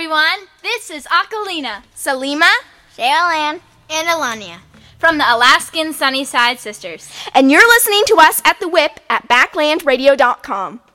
everyone. This is Akalina, Salima, Cheryl Ann, and Alania from the Alaskan Sunnyside Sisters. And you're listening to us at The Whip at backlandradio.com.